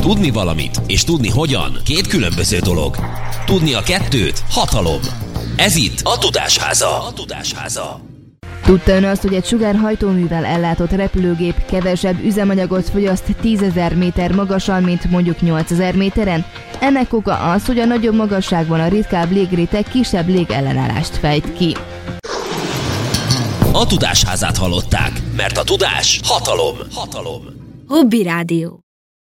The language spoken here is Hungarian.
Tudni valamit és tudni hogyan két különböző dolog. Tudni a kettőt hatalom. Ez itt a Tudásháza. Tudta ön azt, hogy egy sugárhajtóművel ellátott repülőgép kevesebb üzemanyagot fogyaszt 10.000 méter magasan, mint mondjuk 8.000 méteren? Ennek oka az, hogy a nagyobb magasságban a ritkább légréteg kisebb légellenállást fejt ki. A Tudásházát hallották, mert a tudás hatalom. Hobby Rádió.